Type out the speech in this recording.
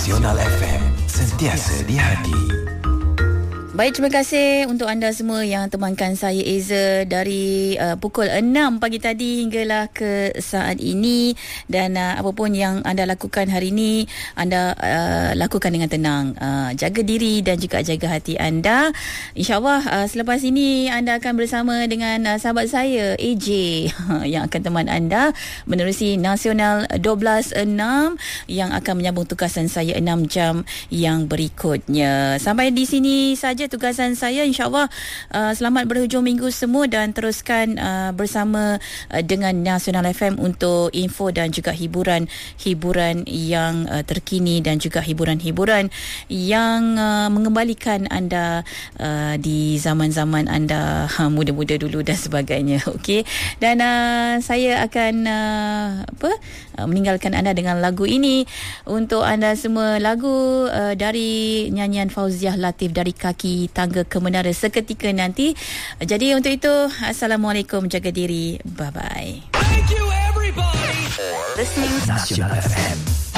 Nasional FM, sentiasa di hati. Baik, terima kasih untuk anda semua yang temankan saya Eza dari pukul 6 pagi tadi hinggalah ke saat ini. Dan apa pun yang anda lakukan hari ini, anda lakukan dengan tenang. Jaga diri dan juga jaga hati anda. InsyaAllah selepas ini anda akan bersama dengan sahabat saya AJ yang akan teman anda menerusi Nasional 12.6 yang akan menyambung tugasan saya 6 jam yang berikutnya. Sampai di sini saja tugasan saya. InsyaAllah selamat berhujung minggu semua dan teruskan bersama dengan Nasional FM untuk info dan juga hiburan yang terkini dan juga hiburan-hiburan yang mengembalikan anda di zaman-zaman anda muda-muda dulu dan sebagainya. Okey. Dan saya akan meninggalkan anda dengan lagu ini untuk anda semua. Lagu dari nyanyian Fauziah Latif dari Kaki Tangga ke Menara seketika nanti. Jadi untuk itu, Assalamualaikum, jaga diri, bye bye. Listening Nasional FM.